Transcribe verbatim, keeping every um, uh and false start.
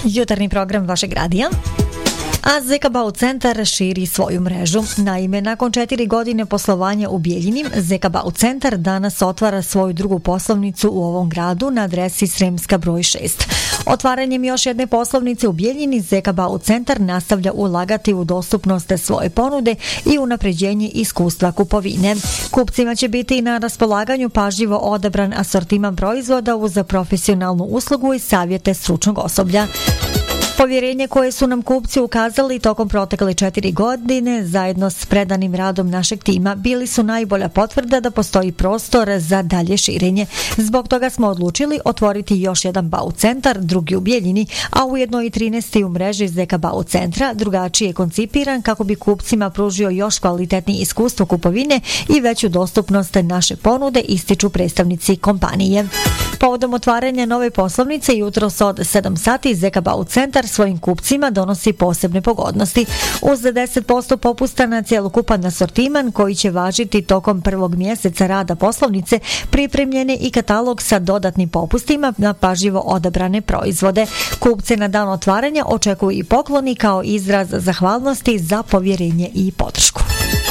Jutarnji program vašeg radija. A Z K Bau centar širi svoju mrežu. Naime, nakon četiri godine poslovanja u Bjeljinim, Z K Bau centar danas otvara svoju drugu poslovnicu u ovom gradu na adresi Sremska broj šest. Otvaranjem još jedne poslovnice u Bjeljini, Z K Bau centar nastavlja ulagati u dostupnost svoje ponude i unapređenje iskustva kupovine. Kupcima će biti na raspolaganju pažljivo odabran asortiman proizvoda uz profesionalnu uslugu i savjete stručnog osoblja. Povjerenje koje su nam kupci ukazali tokom protekle četiri godine zajedno s predanim radom našeg tima bili su najbolja potvrda da postoji prostor za dalje širenje. Zbog toga smo odlučili otvoriti još jedan Bau centar, drugi u Bjeljini, a ujedno i trinaesti u mreži Z K Bau centra, drugačije koncipiran kako bi kupcima pružio još kvalitetnije iskustvo kupovine i veću dostupnost naše ponude, ističu predstavnici kompanije. Povodom otvaranja nove poslovnice jutros od sedam sati Z K Bau centar svojim kupcima donosi posebne pogodnosti. Uz deset posto popusta na cjelokupan asortiman koji će važiti tokom prvog mjeseca rada poslovnice, pripremljen je i katalog sa dodatnim popustima na pažljivo odabrane proizvode. Kupce na dan otvaranja očekuju i pokloni kao izraz zahvalnosti za povjerenje i podršku.